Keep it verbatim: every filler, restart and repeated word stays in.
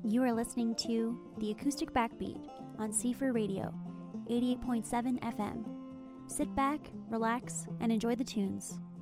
You are listening to The Acoustic Backbeat on C four Radio, eighty-eight point seven F M. Sit back, relax, and enjoy the tunes.